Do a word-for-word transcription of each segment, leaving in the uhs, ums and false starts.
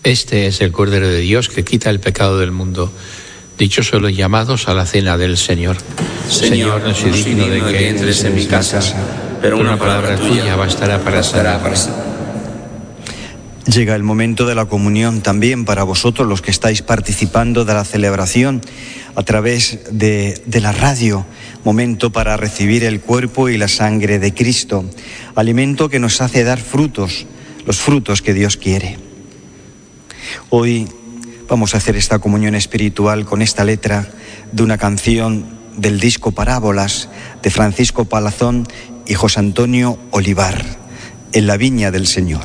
Este es el Cordero de Dios que quita el pecado del mundo. Dichosos los llamados a la cena del Señor. Señor, no soy digno de que entres en mi casa, pero una palabra tuya bastará para sanar. Llega el momento de la comunión también para vosotros, los que estáis participando de la celebración a través de, de la radio. Momento para recibir el cuerpo y la sangre de Cristo. Alimento que nos hace dar frutos, los frutos que Dios quiere. Hoy vamos a hacer esta comunión espiritual con esta letra de una canción del disco Parábolas de Francisco Palazón y José Antonio Olivar, En la viña del Señor.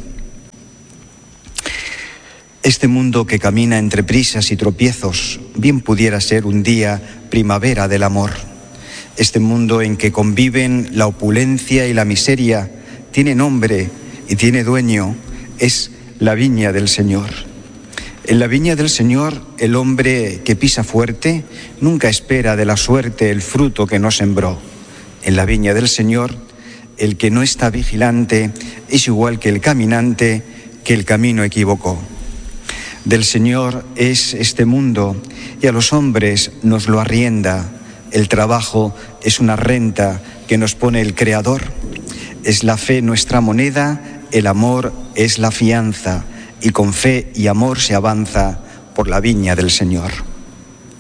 Este mundo que camina entre prisas y tropiezos bien pudiera ser un día primavera del amor. Este mundo en que conviven la opulencia y la miseria tiene nombre y tiene dueño, es la viña del Señor. En la viña del Señor, el hombre que pisa fuerte nunca espera de la suerte el fruto que no sembró. En la viña del Señor, el que no está vigilante es igual que el caminante que el camino equivocó. Del Señor es este mundo y a los hombres nos lo arrienda. El trabajo es una renta que nos pone el Creador. Es la fe nuestra moneda, el amor es la fianza, y con fe y amor se avanza por la viña del Señor.